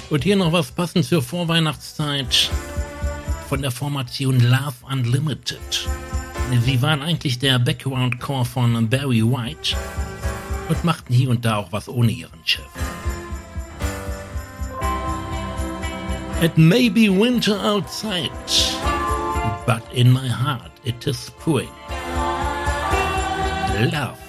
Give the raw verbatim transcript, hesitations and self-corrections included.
Und hier noch was passend für Vorweihnachtszeit von der Formation Love Unlimited. Sie waren eigentlich der Background-Core von Barry White und machten hier und da auch was ohne ihren Chef. It may be winter outside, but in my heart it is spring. Love